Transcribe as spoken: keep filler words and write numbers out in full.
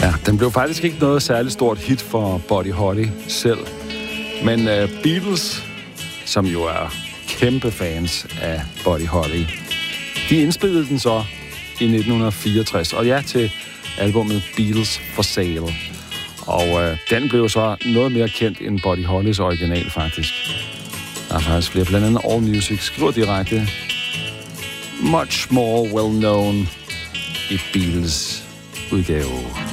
Ja, den blev faktisk ikke noget særligt stort hit for Buddy Holly selv. Men uh, Beatles, som jo er kæmpe fans af Buddy Holly, de indspillede den så i nitten fireogtres, og ja, til albumet Beatles for Sale. Og uh, den blev så noget mere kendt end Buddy Hollys original, faktisk. Der er faktisk flere, blandt andet All Music skriver direkte much more well known i Beatles udgave.